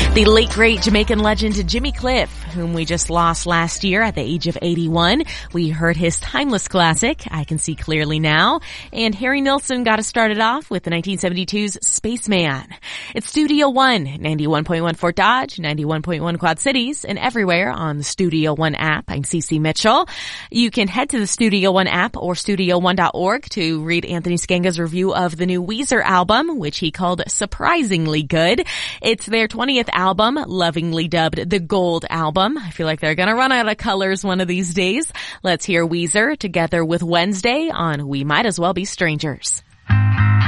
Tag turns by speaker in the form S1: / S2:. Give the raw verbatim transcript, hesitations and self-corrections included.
S1: The late, great Jamaican legend Jimmy Cliff, whom we just lost last year at the age of eighty-one. We heard his timeless classic, I Can See Clearly Now. And Harry Nilsson got us started off with the nineteen seventy-two's Spaceman. It's Studio One, ninety-one point one Fort Dodge, ninety-one point one Quad Cities, and everywhere on the Studio One app. I'm Cece Mitchell. You can head to the Studio One app or studio one dot org to read Anthony Scanga's review of the new Weezer album, which he called surprisingly good. It's their twentieth album, lovingly dubbed the Gold Album. I feel like they're gonna run out of colors one of these days. Let's hear Weezer together with Wednesday on We Might As Well Be Strangers.